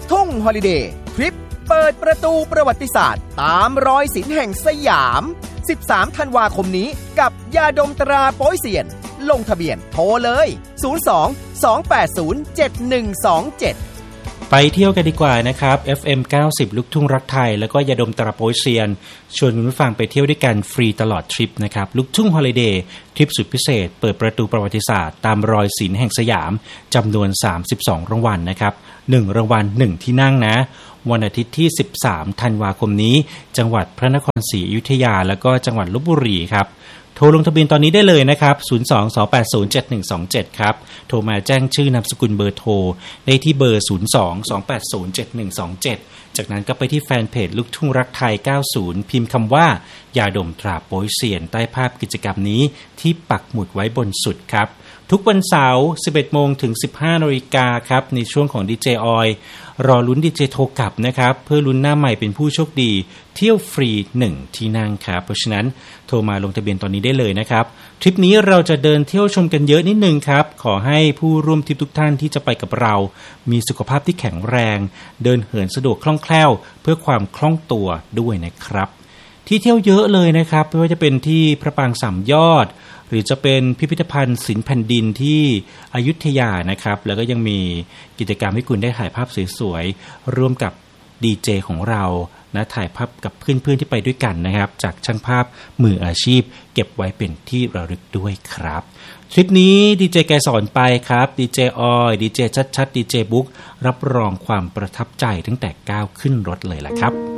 ทุ่งฮอลิเดย์ทริปเปิดประตูประวัติศาสตร์ตามรอยศิลป์แห่งสยาม13ธันวาคมนี้กับยาดมตราโป๊ยเซียนลงทะเบียนโทรเลย02-280-7127 ไปเที่ยวกันดีกว่านะครับ FM 90 ลูกทุ่งรักไทยแล้วก็ยาดมตราโป๊ยเซียนชวนคุณผู้ฟังไปเที่ยวด้วยกันฟรีตลอดทริปนะครับลูกทุ่งฮอลิเดย์ทริปสุดพิเศษเปิดประตูประวัติศาสตร์ตามรอยศิลป์แห่งสยามจำนวน32รางวัลนะครับ1รางวัล1ที่นั่งนะวันอาทิตย์ที่13ธันวาคมนี้จังหวัดพระนครศรีอยุธยาแล้วก็จังหวัดลพบุรีครับโทรลงทะเบียนตอนนี้ได้เลยนะครับ02-280-7127ครับโทรมาแจ้งชื่อนามสกุลเบอร์โทรได้ที่เบอร์02-280-7127จากนั้นก็ไปที่แฟนเพจลูกทุ่งรักไทย90พิมพ์คำว่ายาดมตราโป๊ยเซียนใต้ภาพกิจกรรมนี้ที่ปักหมุดไว้บนสุดครับทุกวันเสาร์ 11 โมงถึง 15 นาฬิกาครับในช่วงของดีเจออยรอลุ้นดีเจโทรกลับนะครับเพื่อลุ้นหน้าใหม่เป็นผู้โชคดีเที่ยวฟรี1ที่นั่งครับเพราะฉะนั้นโทรมาลงทะเบียนตอนนี้ได้เลยนะครับทริปนี้เราจะเดินเที่ยวชมกันเยอะนิดนึงครับขอให้ผู้ร่วมทริปทุกท่านที่จะไปกับเรามีสุขภาพที่แข็งแรงเดินเหินสะดวกคล่องแคล่วเพื่อความคล่องตัวด้วยนะครับที่เที่ยวเยอะเลยนะครับไม่ว่าจะเป็นที่พระปรางสามยอดหรือจะเป็นพิพิธภัณฑ์ศิลป์แผ่นดินที่อยุธยานะครับแล้วก็ยังมีกิจกรรมให้คุณได้ถ่ายภาพสวยๆร่วมกับดีเจของเรานะถ่ายภาพกับเพื่อนๆที่ไปด้วยกันนะครับจากช่างภาพมืออาชีพเก็บไว้เป็นที่ระลึกด้วยครับทริปนี้ดีเจแกสอนไปครับดีเจออยดีเจชัดๆดีเจบุ๊กรับรองความประทับใจตั้งแต่ก้าวขึ้นรถเลยล่ะครับ